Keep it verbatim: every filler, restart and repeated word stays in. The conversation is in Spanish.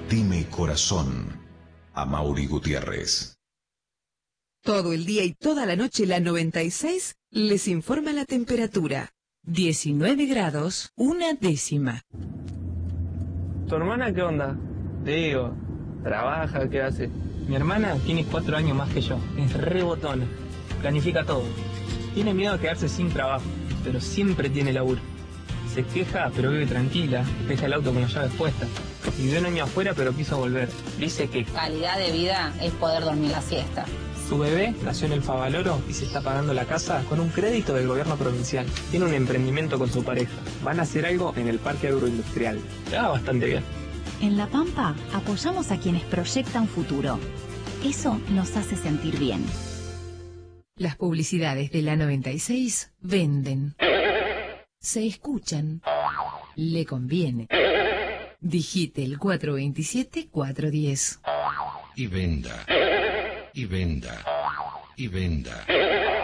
Convertime corazón. Amaury Gutiérrez. Todo el día y toda la noche la noventa y seis les informa la temperatura. diecinueve grados, una décima. ¿Tu hermana qué onda? Te digo, ¿trabaja? ¿Qué hace? Mi hermana tiene cuatro años más que yo. Es re botona. Planifica todo. Tiene miedo a quedarse sin trabajo, pero siempre tiene laburo. Se queja, pero vive tranquila. Deja el auto con las llaves puestas. Vivió un año afuera, pero quiso volver. Dice que calidad de vida es poder dormir la siesta. Su bebé nació en el Favaloro y se está pagando la casa con un crédito del gobierno provincial. Tiene un emprendimiento con su pareja. Van a hacer algo en el parque agroindustrial. Le va bastante bien. En La Pampa apoyamos a quienes proyectan futuro. Eso nos hace sentir bien. Las publicidades de la noventa y seis venden. Se escuchan. Le conviene. Digite el cuatro veintisiete cuatro diez. Y venda. Y venda. Y venda.